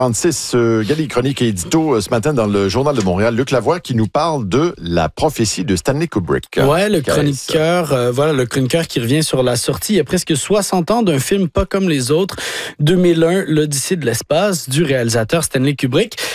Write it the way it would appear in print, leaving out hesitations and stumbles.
36, Gali, chronique et édito ce matin dans le Journal de Montréal. Luc Lavoie qui nous parle de la prophétie de Stanley Kubrick. Ouais, le chroniqueur qui revient sur la sortie il y a presque 60 ans d'un film pas comme les autres, 2001, l'Odyssée de l'espace, du réalisateur Stanley Kubrick.